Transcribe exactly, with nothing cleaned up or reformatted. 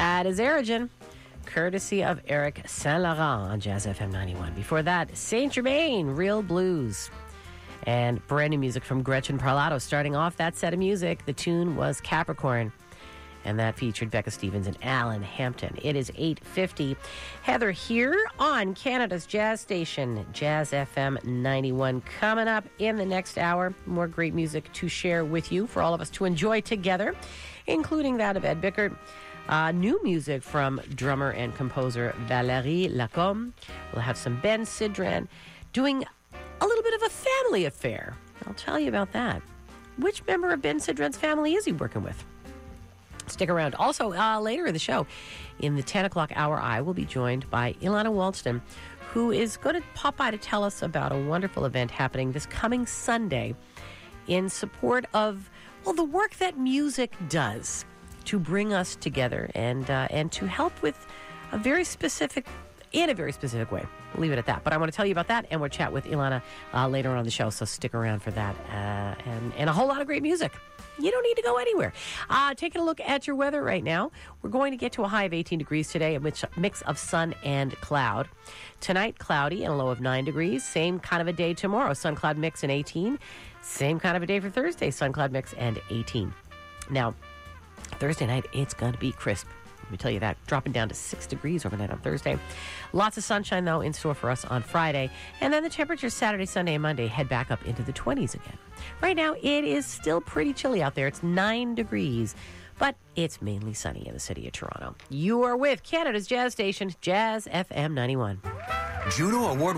That is Erigen, courtesy of Eric Saint Laurent on Jazz F M ninety-one. Before that, Saint Germain, Real Blues. And brand new music from Gretchen Parlato. Starting off that set of music, the tune was Capricorn. And that featured Becca Stevens and Alan Hampton. It is eight fifty. Heather here on Canada's Jazz Station, Jazz F M ninety-one. Coming up in the next hour, more great music to share with you for all of us to enjoy together, including that of Ed Bickert. Uh, new music from drummer and composer Valérie Lacombe. We'll have some Ben Sidran doing a little bit of a family affair. I'll tell you about that. Which member of Ben Sidran's family is he working with? Stick around. Also, uh, later in the show, in the ten o'clock hour, I will be joined by Ilana Walston, who is going to pop by to tell us about a wonderful event happening this coming Sunday in support of, well, the work that music does to bring us together and uh, and to help with a very specific, in a very specific way. We'll leave it at that. But I want to tell you about that, and we'll chat with Ilana uh, later on in the show, so stick around for that. Uh, and, and a whole lot of great music. You don't need to go anywhere. Uh, taking a look at your weather right now. We're going to get to a high of eighteen degrees today, a mix of sun and cloud. Tonight, cloudy and a low of nine degrees. Same kind of a day tomorrow. Sun cloud mix and eighteen. Same kind of a day for Thursday. Sun cloud mix and eighteen. Now, Thursday night, it's going to be crisp. Let me tell you that. Dropping down to six degrees overnight on Thursday. Lots of sunshine, though, in store for us on Friday. And then the temperatures Saturday, Sunday, and Monday head back up into the twenties again. Right now, it is still pretty chilly out there. It's nine degrees, but it's mainly sunny in the city of Toronto. You are with Canada's Jazz Station, Jazz F M ninety-one. Juno Award